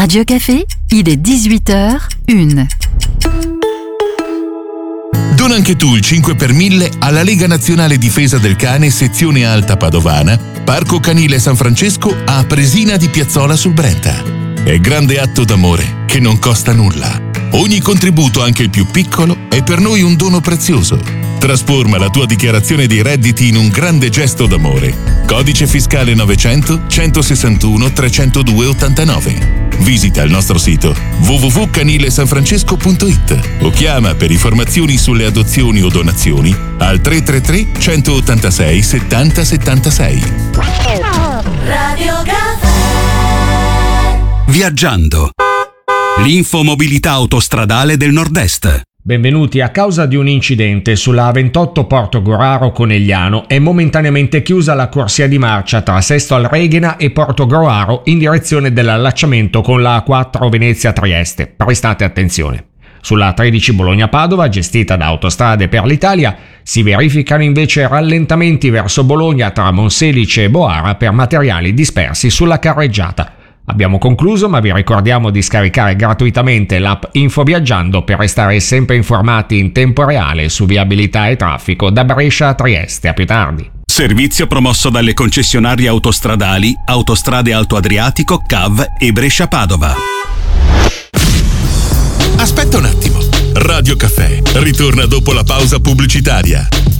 Radio Café, il est 18h01. Dona anche tu il 5 per 1000 alla Lega Nazionale Difesa del Cane sezione Alta Padovana, Parco Canile San Francesco a Presina di Piazzola sul Brenta. È grande atto d'amore che non costa nulla. Ogni contributo, anche il più piccolo, è per noi un dono prezioso. Trasforma la tua dichiarazione dei redditi in un grande gesto d'amore. Codice fiscale 900 161 302 89. Visita il nostro sito www.canilesanfrancesco.it o chiama per informazioni sulle adozioni o donazioni al 333 186 70 76. Radio Café. Viaggiando. L'infomobilità autostradale del Nord-Est. Benvenuti. A causa di un incidente sulla A28 Portogruaro Conegliano è momentaneamente chiusa la corsia di marcia tra Sesto al Reghena e Portogruaro in direzione dell'allacciamento con la A4 Venezia-Trieste. Prestate attenzione. Sulla A13 Bologna-Padova, gestita da Autostrade per l'Italia, si verificano invece rallentamenti verso Bologna tra Monselice e Boara per materiali dispersi sulla carreggiata. Abbiamo concluso, ma vi ricordiamo di scaricare gratuitamente l'app Infoviaggiando per restare sempre informati in tempo reale su viabilità e traffico da Brescia a Trieste. A più tardi. Servizio promosso dalle concessionarie autostradali Autostrade Alto Adriatico, CAV e Brescia Padova. Aspetta un attimo. Radio Café ritorna dopo la pausa pubblicitaria.